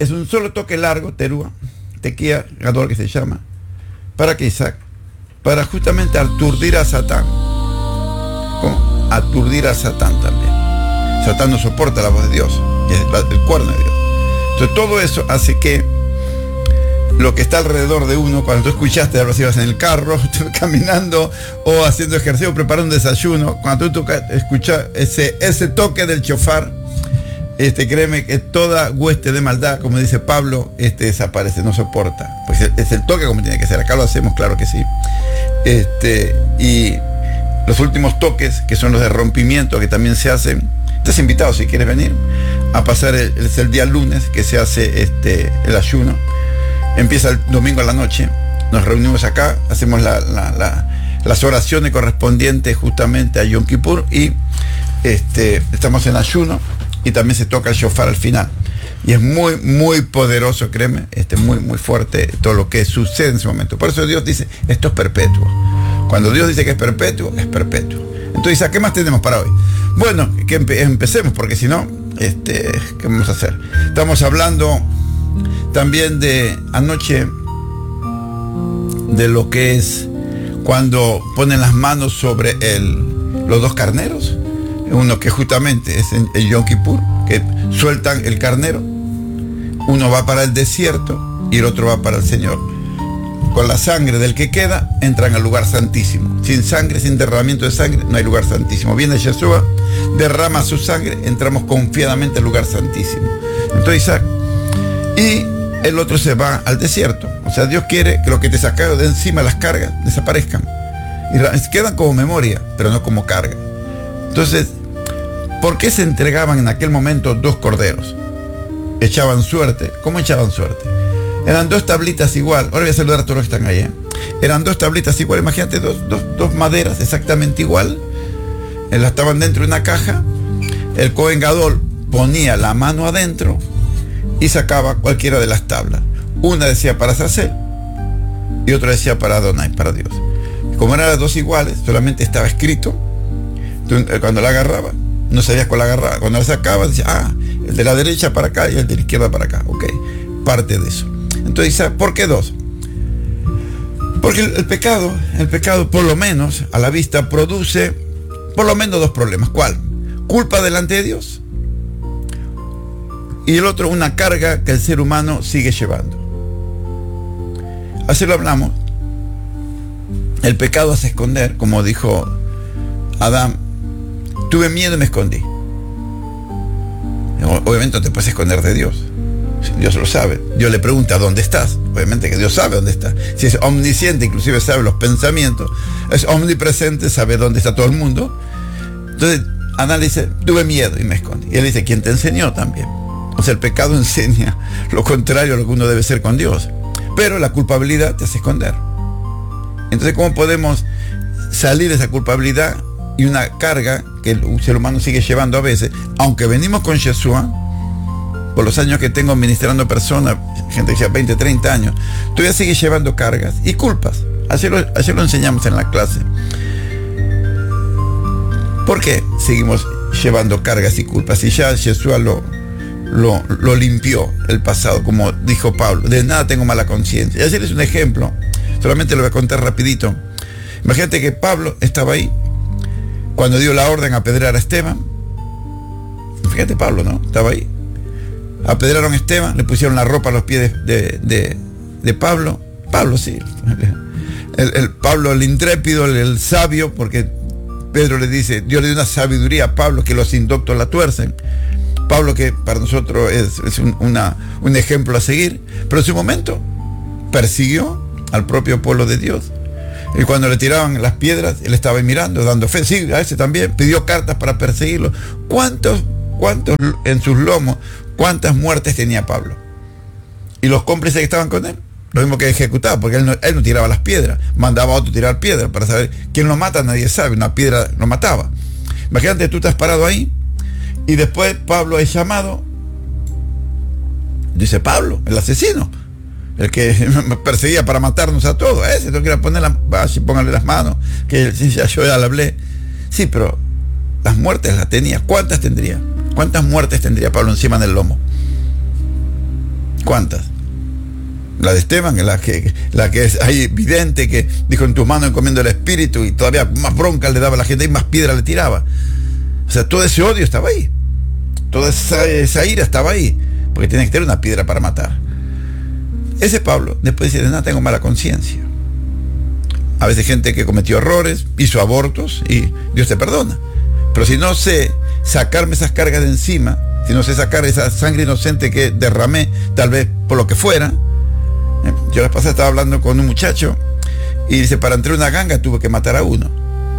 es un solo toque largo, Teruah, Tequía, Gadol, que se llama. ¿Para qué, Isaac? Para justamente aturdir a Satán. ¿Cómo? Aturdir a Satán también. Satán no soporta la voz de Dios, es el cuerno de Dios. Entonces todo eso hace que lo que está alrededor de uno, cuando tú escuchaste, ahora si vas en el carro, caminando o haciendo ejercicio, preparando un desayuno, cuando tú escuchas ese toque del shofar, créeme que toda hueste de maldad, como dice Pablo, desaparece, no soporta. Pues es el toque como tiene que ser. Acá lo hacemos, claro que sí. Y los últimos toques, que son los de rompimiento, que también se hacen. Estás invitado si quieres venir a pasar el día lunes, que se hace el ayuno. Empieza el domingo a la noche. Nos reunimos acá, hacemos las oraciones correspondientes justamente a Yom Kippur y estamos en ayuno. Y también se toca el shofar al final. Y es muy, muy poderoso, créeme, muy, muy fuerte todo lo que sucede en ese momento. Por eso Dios dice, esto es perpetuo. Cuando Dios dice que es perpetuo, es perpetuo. Entonces, ¿qué más tenemos para hoy? Bueno, que empecemos, porque si no, ¿qué vamos a hacer? Estamos hablando también de anoche, de lo que es cuando ponen las manos sobre los dos carneros. Uno que justamente es el Yom Kippur, que sueltan el carnero. Uno va para el desierto y el otro va para el Señor. Con la sangre del que queda, entran al lugar santísimo. Sin sangre, sin derramamiento de sangre, no hay lugar santísimo. Viene Yeshua, derrama su sangre, entramos confiadamente al lugar santísimo. Entonces Isaac, y el otro se va al desierto. O sea, Dios quiere que lo que te sacaron de encima, las cargas, desaparezcan. Y quedan como memoria, pero no como carga. Entonces, ¿por qué se entregaban en aquel momento 2 corderos? Echaban suerte. ¿Cómo echaban suerte? Eran 2 tablitas igual. Ahora voy a saludar a todos los que están ahí. Eran 2 tablitas igual. Imagínate, dos maderas exactamente igual. Las estaban dentro de una caja. El Cohen Gadol ponía la mano adentro y sacaba cualquiera de las tablas. Una decía para Sasel y otra decía para Adonai, para Dios. Como eran las 2 iguales, solamente estaba escrito. Cuando la agarraba, no sabías cuál la agarraba. Cuando la sacaba, decía, el de la derecha para acá y el de la izquierda para acá. Ok, parte de eso. Entonces, ¿por qué 2? Porque el pecado, por lo menos, a la vista, produce por lo menos 2 problemas. ¿Cuál? Culpa delante de Dios. Y el otro, una carga que el ser humano sigue llevando. Así lo hablamos. El pecado hace esconder, como dijo Adán. Tuve miedo y me escondí. Obviamente no te puedes esconder de Dios. Dios lo sabe. Dios le pregunta, ¿dónde estás? Obviamente que Dios sabe dónde está. Si es omnisciente, inclusive sabe los pensamientos. Es omnipresente, sabe dónde está todo el mundo. Entonces, Adán le dice, tuve miedo y me escondí. Y él dice, ¿quién te enseñó también? O sea, el pecado enseña lo contrario a lo que uno debe ser con Dios. Pero la culpabilidad te hace esconder. Entonces, ¿cómo podemos salir de esa culpabilidad y una carga que el ser humano sigue llevando a veces? Aunque venimos con Yeshua, por los años que tengo ministrando personas, gente que lleva 20, 30 años, todavía sigue llevando cargas y culpas. Ayer lo enseñamos en la clase. ¿Por qué seguimos llevando cargas y culpas? Y ya Yeshua lo limpió el pasado, como dijo Pablo. De nada tengo mala conciencia. Y ayer es un ejemplo, solamente lo voy a contar rapidito. Imagínate que Pablo estaba ahí cuando dio la orden a apedrear a Esteban. Fíjate, Pablo, ¿no? Estaba ahí. Apedrearon a Esteban, le pusieron la ropa a los pies de Pablo. Pablo, sí. Pablo, el intrépido, el sabio, porque Pedro le dice, Dios le dio una sabiduría a Pablo que los indoctos la tuercen. Pablo, que para nosotros es un ejemplo a seguir, pero en su momento persiguió al propio pueblo de Dios. Y cuando le tiraban las piedras, él estaba ahí mirando, dando fe. Sí, a ese también pidió cartas para perseguirlo. ¿Cuántos en sus lomos, cuántas muertes tenía Pablo? Y los cómplices que estaban con él, lo mismo que ejecutaba, porque él no tiraba las piedras, mandaba a otro tirar piedras para saber quién lo mata. Nadie sabe, una piedra lo mataba. Imagínate, tú estás parado ahí y después Pablo es llamado. Dice Pablo, el asesino, el que me perseguía para matarnos a todos, ese tengo que ir a póngale las manos, que yo ya le hablé. Sí, pero las muertes las tenía. ¿Cuántas tendría? ¿Cuántas muertes tendría Pablo encima del lomo? ¿Cuántas? La de Esteban, la que es ahí evidente, que dijo: en tus manos encomiendo el espíritu, y todavía más bronca le daba a la gente y más piedra le tiraba. O sea, todo ese odio estaba ahí, toda esa ira estaba ahí, porque tenía que tener una piedra para matar. Ese Pablo después dice: de nada tengo mala conciencia. A veces gente que cometió errores, hizo abortos, y Dios te perdona. Pero si no sé sacarme esas cargas de encima, si no sé sacar esa sangre inocente que derramé, tal vez por lo que fuera. Yo la pasada estaba hablando con un muchacho y dice: para entrar a una ganga tuve que matar a uno.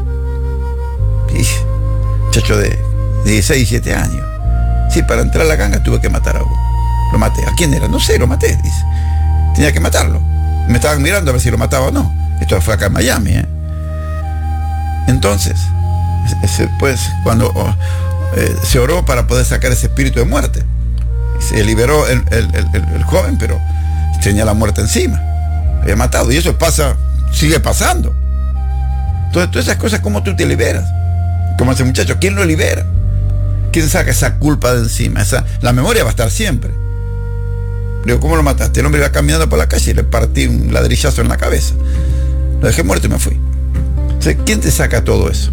Y muchacho de 16, 17 años. Sí, para entrar a la ganga tuve que matar a uno. Lo maté. ¿A quién era? No sé, lo maté, dice. Tenía que matarlo. Me estaban mirando a ver si lo mataba o no. Esto fue acá en Miami, Entonces, pues, cuando se oró para poder sacar ese espíritu de muerte, se liberó el joven, pero tenía la muerte encima, había matado, y eso sigue pasando. Entonces, todas esas cosas, ¿cómo tú te liberas? Como ese muchacho, ¿quién lo libera? ¿Quién saca esa culpa de encima? La memoria va a estar siempre. Digo: ¿cómo lo mataste? El hombre iba caminando por la calle y le partí un ladrillazo en la cabeza, lo dejé muerto y me fui. Entonces, ¿quién te saca todo eso?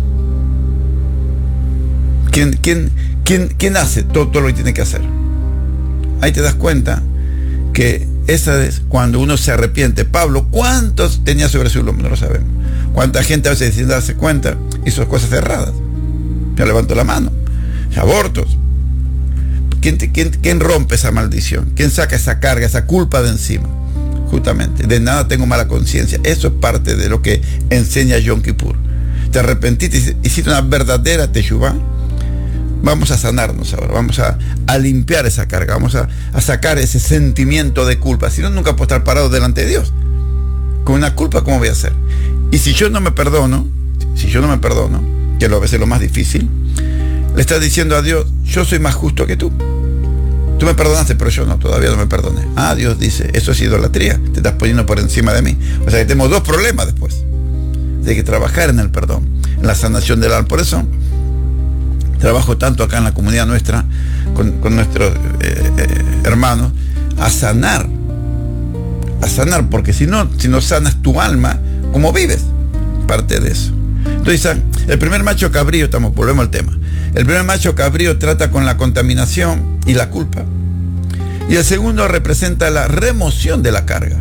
¿Quién hace todo lo que tiene que hacer? Ahí te das cuenta que esa es cuando uno se arrepiente. Pablo, ¿cuántos tenía sobre su lomo? No lo sabemos. ¿Cuánta gente a veces, sin darse cuenta, hizo cosas erradas? Yo levanto la mano. Abortos. ¿Quién rompe esa maldición? ¿Quién saca esa carga, esa culpa de encima? Justamente, de nada tengo mala conciencia. Eso es parte de lo que enseña Yom Kippur. Te arrepentiste, hiciste una verdadera teshuvá. Vamos a sanarnos ahora, vamos a limpiar esa carga, vamos a sacar ese sentimiento de culpa. Si no, nunca puedo estar parado delante de Dios. Con una culpa, ¿cómo voy a hacer? Y si yo no me perdono, que a veces es lo más difícil, le estás diciendo a Dios: yo soy más justo que tú. Tú me perdonaste, pero yo no, todavía no me perdoné. Dios dice: eso es idolatría, te estás poniendo por encima de mí. O sea que tenemos dos problemas después. Hay que trabajar en el perdón, en la sanación del alma. Por eso trabajo tanto acá en la comunidad nuestra, con nuestros hermanos, a sanar, porque si no sanas tu alma, ¿cómo vives? Parte de eso. Entonces, el primer macho cabrío, volvemos al tema. El primer macho cabrío trata con la contaminación y la culpa. Y el segundo representa la remoción de la carga.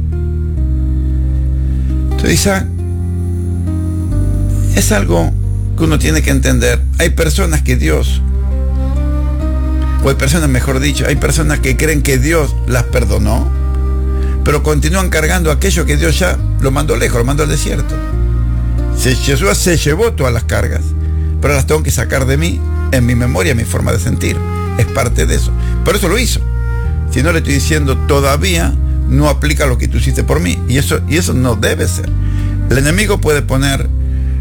Entonces, es algo que uno tiene que entender. Hay personas que Dios, o hay personas, mejor dicho, hay personas que creen que Dios las perdonó, pero continúan cargando aquello que Dios ya lo mandó lejos, lo mandó al desierto. Jesús se llevó todas las cargas, pero las tengo que sacar de mí, en mi memoria, en mi forma de sentir. Es parte de eso. Por eso lo hizo. Si no, le estoy diciendo: todavía no aplica lo que tú hiciste por mí. Y eso no debe ser. El enemigo puede poner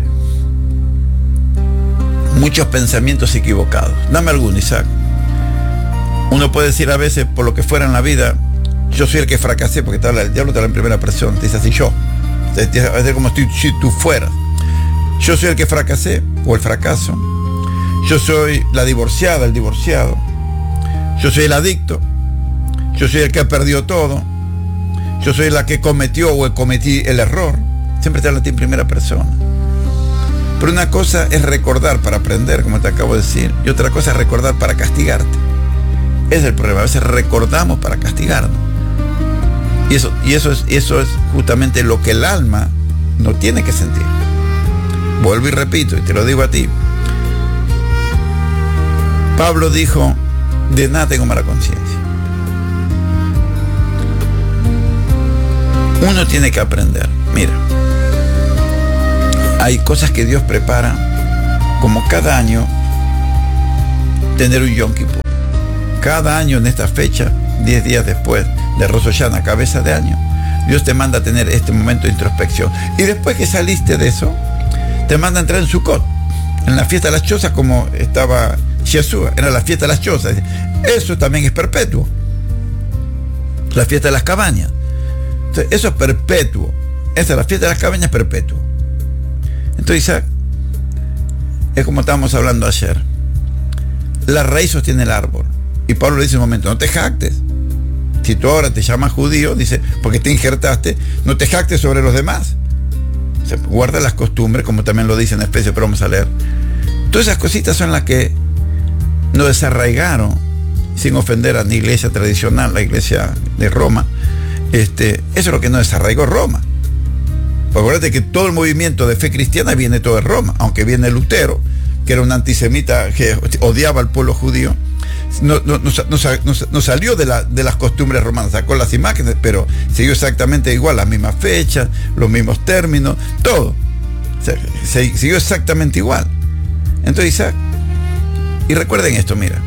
muchos pensamientos equivocados. Dame alguno, Isaac. Uno puede decir a veces, por lo que fuera en la vida: yo soy el que fracasé, porque el diablo te habla en primera persona. Te dice así: yo. A veces como si tú fueras. Yo soy el que fracasé, o el fracaso. Yo soy la divorciada, el divorciado. Yo soy el adicto. Yo soy el que perdió todo. Yo soy la que cometió o cometí el error. Siempre te habla a ti en primera persona. Pero una cosa es recordar para aprender, como te acabo de decir, y otra cosa es recordar para castigarte. Ese es el problema. A veces recordamos para castigarnos. Y eso es justamente lo que el alma no tiene que sentir. Vuelvo y repito, y te lo digo a ti. Pablo dijo: de nada tengo mala conciencia. Uno tiene que aprender. Mira, hay cosas que Dios prepara, como cada año tener un Yom Kippur. Cada año en esta fecha, 10 días después de Rosh Hashanah, cabeza de año, Dios te manda a tener este momento de introspección. Y después que saliste de eso, te manda a entrar en Sukkot, en la fiesta de las chozas, como estaba Yeshua, era la fiesta de las chozas. Eso también es perpetuo. La fiesta de las cabañas. Entonces, eso es perpetuo. Esa es la fiesta de las cabañas, perpetuo. Entonces, Isaac, es como estábamos hablando ayer. La raíz sostiene el árbol. Y Pablo le dice un momento: no te jactes. Si tú ahora te llamas judío, dice, porque te injertaste, no te jactes sobre los demás. O sea, guarda las costumbres, como también lo dice en Efesios, pero vamos a leer. Todas esas cositas son las que nos desarraigaron, sin ofender a la iglesia tradicional, la iglesia de Roma. Eso es lo que nos desarraigó Roma. Porque acuérdate que todo el movimiento de fe cristiana viene todo de Roma, aunque viene Lutero, que era un antisemita que odiaba al pueblo judío. No salió de las costumbres romanas, sacó las imágenes, pero siguió exactamente igual, las mismas fechas, los mismos términos, todo. O sea, siguió exactamente igual. Entonces Isaac, y recuerden esto, mira,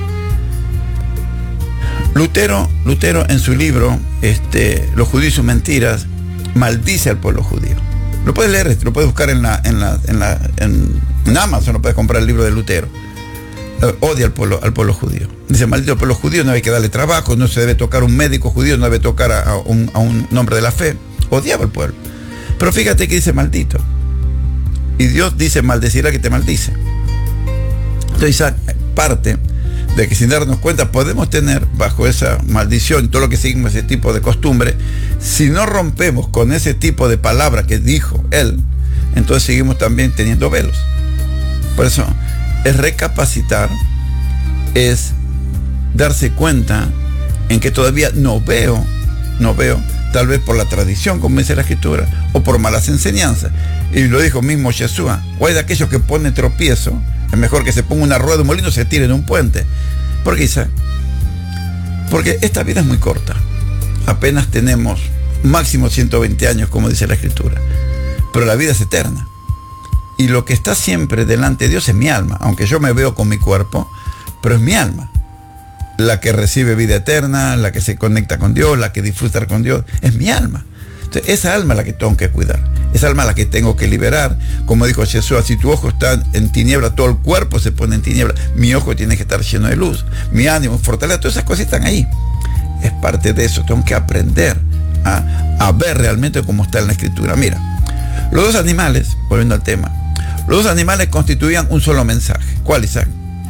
Lutero en su libro, Los judíos y sus mentiras, maldice al pueblo judío. Lo puedes leer, lo puedes buscar en Amazon, lo puedes comprar el libro de Lutero. Odia al pueblo judío. Dice, maldito al pueblo judío, no hay que darle trabajo, no se debe tocar un médico judío, no debe tocar a un hombre de la fe. Odiaba al pueblo. Pero fíjate que dice maldito. Y Dios dice, maldecirá que te maldice. Entonces Isaac, parte de que sin darnos cuenta podemos tener bajo esa maldición, todo lo que seguimos ese tipo de costumbre, si no rompemos con ese tipo de palabra que dijo él, entonces seguimos también teniendo velos. Por eso es recapacitar, es darse cuenta en que todavía no veo, tal vez por la tradición, como dice la Escritura, o por malas enseñanzas. Y lo dijo mismo Jesús, o hay de aquellos que ponen tropiezo, es mejor que se ponga una rueda de un molino y se tire en un puente. ¿Por qué, Isaac? Porque esta vida es muy corta. Apenas tenemos máximo 120 años, como dice la Escritura. Pero la vida es eterna. Y lo que está siempre delante de Dios es mi alma. Aunque yo me veo con mi cuerpo, pero es mi alma. La que recibe vida eterna, la que se conecta con Dios, la que disfruta con Dios, es mi alma. Entonces, esa alma es la que tengo que cuidar. Esa alma es la que tengo que liberar. Como dijo Jesús, si tu ojo está en tiniebla, todo el cuerpo se pone en tiniebla. Mi ojo tiene que estar lleno de luz. Mi ánimo, fortaleza, todas esas cosas están ahí. Es parte de eso. Tengo que aprender a ver realmente cómo está en la Escritura. Mira, los dos animales, volviendo al tema, los dos animales constituían un solo mensaje. ¿Cuál, Isaac?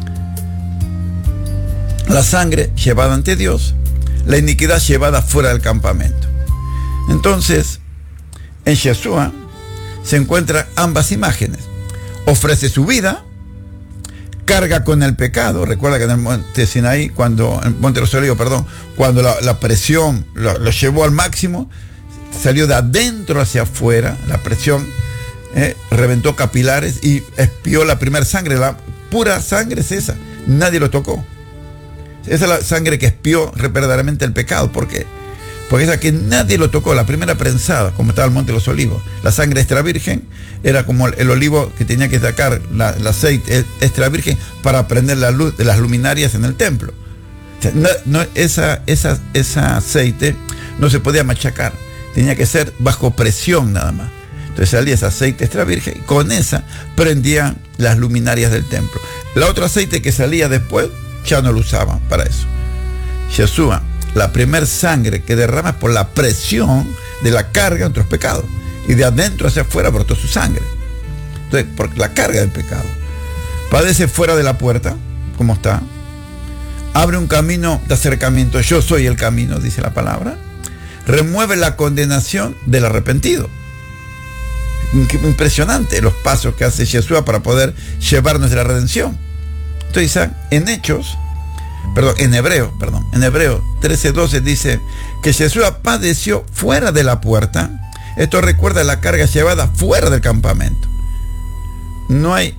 La sangre llevada ante Dios, la iniquidad llevada fuera del campamento. Entonces, en Yeshua se encuentran ambas imágenes. Ofrece su vida, carga con el pecado. Recuerda que en el monte Sinaí, cuando la presión lo llevó al máximo, salió de adentro hacia afuera, la presión reventó capilares y expió la primera sangre. La pura sangre es esa, nadie lo tocó. Esa es la sangre que expió verdaderamente el pecado. ¿Por qué? Porque esa que nadie lo tocó, la primera prensada, como estaba el monte de los olivos. La sangre extra virgen era como el olivo que tenía que sacar el aceite extra virgen para prender la luz de las luminarias en el templo. O sea, ese aceite no se podía machacar, tenía que ser bajo presión nada más. Entonces salía ese aceite extra virgen y con esa prendían las luminarias del templo. La otra aceite que salía después ya no lo usaban para eso. Yeshua, la primer sangre que derrama es por la presión de la carga de nuestros pecados. Y de adentro hacia afuera brotó su sangre. Entonces, por la carga del pecado. Padece fuera de la puerta, como está. Abre un camino de acercamiento. Yo soy el camino, dice la palabra. Remueve la condenación del arrepentido. Impresionante los pasos que hace Yeshua para poder llevarnos de la redención. Entonces, Isaac, en Hebreo 13:12 dice que Yeshua padeció fuera de la puerta. Esto recuerda la carga llevada fuera del campamento. No hay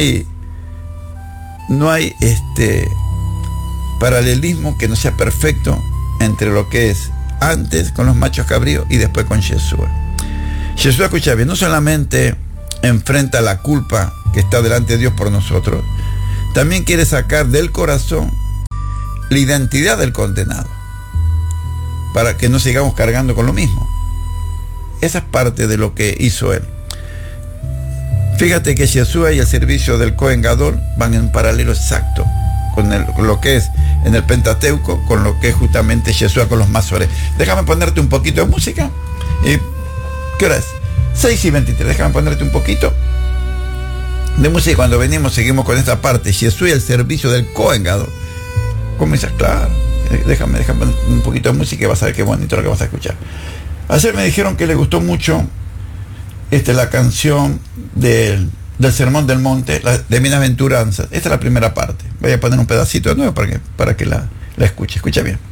paralelismo que no sea perfecto entre lo que es antes con los machos cabríos y después con Yeshua. Yeshua, escucha bien, no solamente enfrenta la culpa que está delante de Dios por nosotros, también quiere sacar del corazón la identidad del condenado, para que no sigamos cargando con lo mismo. Esa es parte de lo que hizo él. Fíjate que Yeshua y el servicio del Cohen Gadol van en paralelo exacto con lo que es en el Pentateuco, con lo que es justamente Yeshua con los Masores. Déjame ponerte un poquito de música. ¿Qué hora es? 6:23. Déjame ponerte un poquito de música y cuando venimos seguimos con esta parte. Yeshua y el servicio del Cohen Gadol. ¿Cómo dices? Claro, Déjame un poquito de música y vas a ver qué bonito lo que vas a escuchar. Ayer me dijeron que les gustó mucho la canción del Sermón del Monte, de Bienaventuranzas. Esta es la primera parte. Voy a poner un pedacito de nuevo para que la escuche. Escucha bien.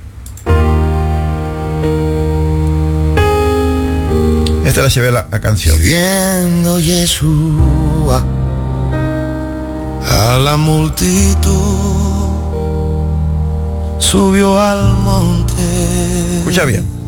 Esta la llevé a la canción. Viendo Yeshua a la multitud, subió al monte. Escucha bien.